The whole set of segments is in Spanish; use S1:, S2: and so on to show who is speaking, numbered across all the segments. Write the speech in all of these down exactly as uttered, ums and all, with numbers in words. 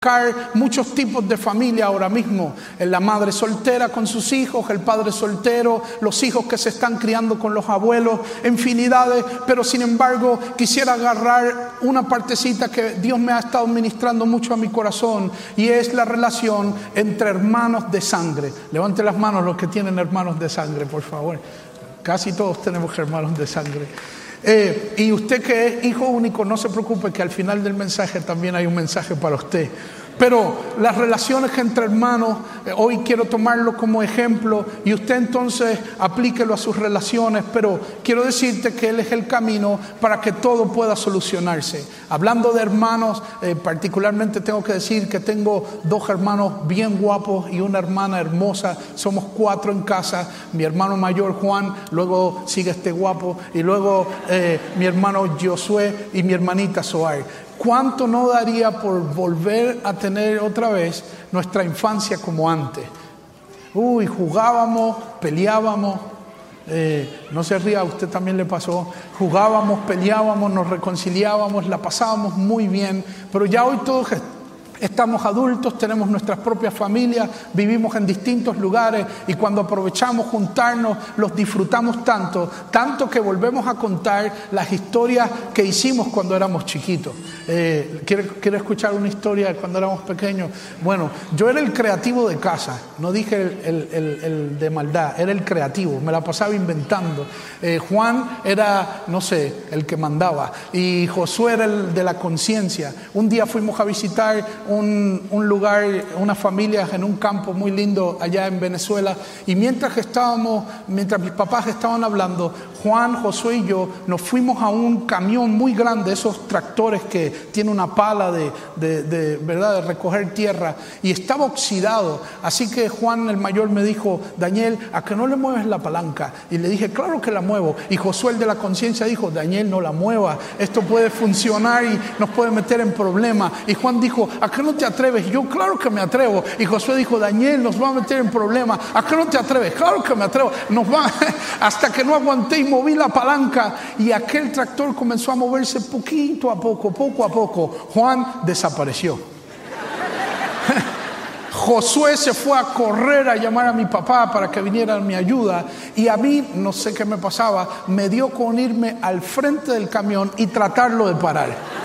S1: muchos tipos de familia ahora mismo, la madre soltera con sus hijos, el padre soltero, los hijos que se están criando con los abuelos, infinidades, pero sin embargo quisiera agarrar una partecita que Dios me ha estado ministrando mucho a mi corazón, y es la relación entre hermanos de sangre. Levanten las manos los que tienen hermanos de sangre, por favor. Casi todos tenemos hermanos de sangre. Eh, y usted que es hijo único, no se preocupe, que al final del mensaje también hay un mensaje para usted. Pero las relaciones entre hermanos, eh, hoy quiero tomarlo como ejemplo, y usted entonces aplíquelo a sus relaciones, pero quiero decirte que Él es el camino para que todo pueda solucionarse. Hablando de hermanos, eh, particularmente tengo que decir que tengo dos hermanos bien guapos y una hermana hermosa. Somos cuatro en casa: mi hermano mayor Juan, luego sigue este guapo, y luego eh, mi hermano Josué y mi hermanita Soar. ¿Cuánto no daría por volver a tener otra vez nuestra infancia como antes? Uy, jugábamos, peleábamos, eh, no se ría, a usted también le pasó. Jugábamos, peleábamos, nos reconciliábamos, la pasábamos muy bien, pero ya hoy todos estamos adultos, tenemos nuestras propias familias, vivimos en distintos lugares, y cuando aprovechamos juntarnos, los disfrutamos tanto, tanto que volvemos a contar las historias que hicimos cuando éramos chiquitos. Eh, ¿quiere, ¿Quiere escuchar una historia de cuando éramos pequeños? Bueno, yo era el creativo de casa, no dije el, el, el, el de maldad, era el creativo, me la pasaba inventando. Eh, Juan era, no sé, el que mandaba, y Josué era el de la conciencia. Un día fuimos a visitar Un, un lugar, unas familias en un campo muy lindo allá en Venezuela, y mientras que estábamos, mientras mis papás estaban hablando, Juan, Josué y yo nos fuimos a un camión muy grande, esos tractores que tienen una pala de, de, de, ¿verdad? de recoger tierra, y estaba oxidado. Así que Juan el mayor me dijo: Daniel, ¿a que no le mueves la palanca? Y le dije: claro que la muevo. Y Josué el de la conciencia dijo: Daniel, no la mueva, esto puede funcionar y nos puede meter en problemas. Y Juan dijo: ¿a qué no te atreves? Y yo: claro que me atrevo. Y Josué dijo: Daniel, nos va a meter en problemas. ¿A qué no te atreves? Claro que me atrevo. Nos va... Hasta que no aguanté y moví la palanca, y aquel tractor comenzó a moverse poquito a poco, poco a poco. Juan desapareció. Josué se fue a correr a llamar a mi papá para que viniera a mi ayuda, y a mí, no sé qué me pasaba, me dio con irme al frente del camión y tratarlo de parar.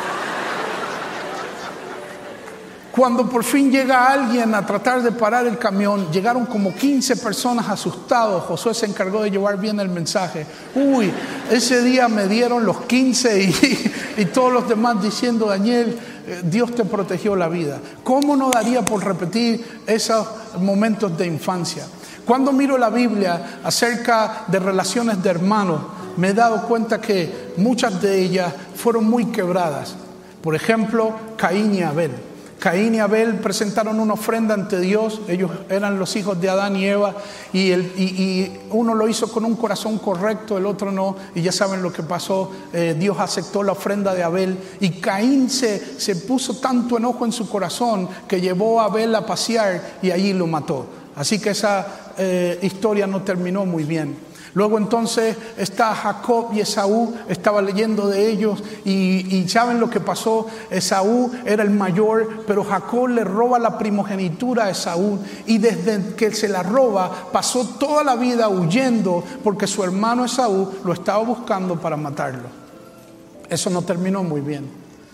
S1: Cuando por fin llega alguien a tratar de parar el camión, llegaron como quince personas asustados. Josué se encargó de llevar bien el mensaje. Uy, ese día me dieron los quince y, y todos los demás diciendo: Daniel, Dios te protegió la vida. ¿Cómo no daría por repetir esos momentos de infancia? Cuando miro la Biblia acerca de relaciones de hermanos, me he dado cuenta que muchas de ellas fueron muy quebradas. Por ejemplo, Caín y Abel. Caín y Abel presentaron una ofrenda ante Dios. Ellos eran los hijos de Adán y Eva, y, el, y, y uno lo hizo con un corazón correcto, el otro no, y ya saben lo que pasó. Eh, Dios aceptó la ofrenda de Abel, y Caín se, se puso tanto enojo en su corazón que llevó a Abel a pasear y allí lo mató. Así que esa eh, historia no terminó muy bien. Luego entonces está Jacob y Esaú. Estaba leyendo de ellos, y, y ¿saben lo que pasó? Esaú era el mayor, pero Jacob le roba la primogenitura a Esaú, y desde que se la roba pasó toda la vida huyendo, porque su hermano Esaú lo estaba buscando para matarlo. Eso no terminó muy bien.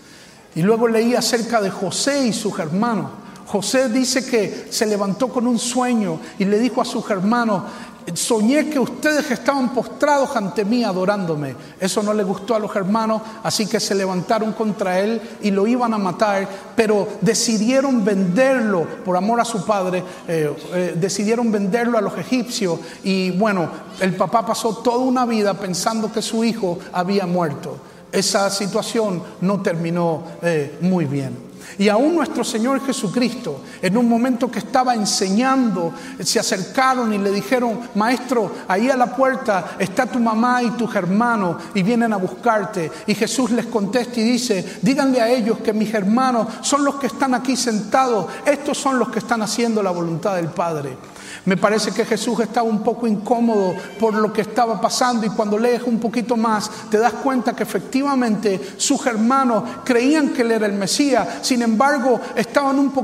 S1: Y luego leí acerca de José y sus hermanos. José dice que se levantó con un sueño y le dijo a sus hermanos: soñé que ustedes estaban postrados ante mí adorándome. Eso no le gustó a los hermanos, así que se levantaron contra él y lo iban a matar, pero decidieron venderlo por amor a su padre. eh, eh, decidieron venderlo a los egipcios, y bueno, el papá pasó toda una vida pensando que su hijo había muerto. Esa situación no terminó eh, muy bien. Y aún nuestro Señor Jesucristo, en un momento que estaba enseñando, se acercaron y le dijeron: Maestro, ahí a la puerta está tu mamá y tus hermanos y vienen a buscarte. Y Jesús les contesta y dice: díganle a ellos que mis hermanos son los que están aquí sentados, estos son los que están haciendo la voluntad del Padre. Me parece que Jesús estaba un poco incómodo por lo que estaba pasando, y cuando lees un poquito más te das cuenta que efectivamente sus hermanos creían que él era el Mesías. Sin embargo, estaban un poco